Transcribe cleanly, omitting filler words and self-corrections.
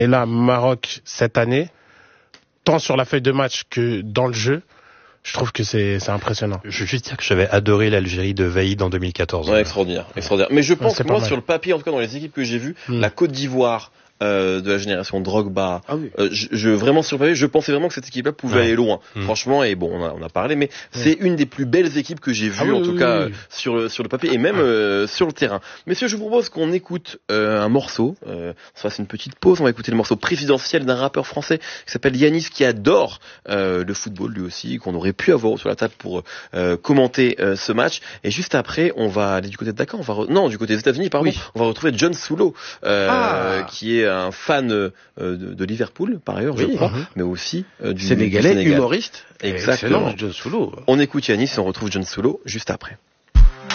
Et là, Maroc, cette année, tant sur la feuille de match que dans le jeu, je trouve que c'est impressionnant. Je veux juste dire que j'avais adoré l'Algérie de Vaïd en 2014. Ouais, extraordinaire. Mais je pense que moi, mal. sur le papier, en tout cas dans les équipes que j'ai vues, la Côte d'Ivoire, de la génération Drogba, vraiment sur le papier, je pensais vraiment que cette équipe-là pouvait aller loin. Franchement, et bon, on a parlé, mais c'est une des plus belles équipes que j'ai vues, en tout cas, sur le papier et même sur le terrain. Messieurs, je vous propose qu'on écoute un morceau. On se fasse une petite pause. On va écouter le morceau présidentiel d'un rappeur français qui s'appelle Yanis, qui adore le football lui aussi, qu'on aurait pu avoir sur la table pour commenter ce match. Et juste après, on va aller du côté de Dakar, du côté des États-Unis, pardon. On va retrouver John Soulo, qui est un fan de Liverpool par ailleurs, je crois, mais aussi du Sénégalais, Sénégal. humoriste. Exactement. Excellent, John Soulo. On écoute Yanis et on retrouve John Soulo juste après.